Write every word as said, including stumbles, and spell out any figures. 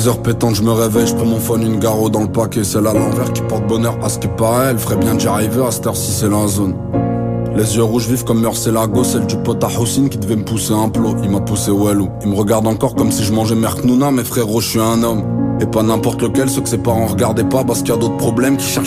six heures pétantes, je me réveille, je prends mon phone, une garo dans le paquet. C'est à l'envers qui porte bonheur à ce qui paraît. Elle ferait bien d'y arriver à cette heure-ci, c'est la zone. Les yeux rouges vifs comme Murcielago, celle du pote à Houssine qui devait me pousser un plot. Il m'a poussé Walou. Il me regarde encore comme si je mangeais Merknouna, mais frérot, je suis un homme. Et pas n'importe lequel, ceux que ses parents regardaient pas parce qu'il y a d'autres problèmes qui cherchent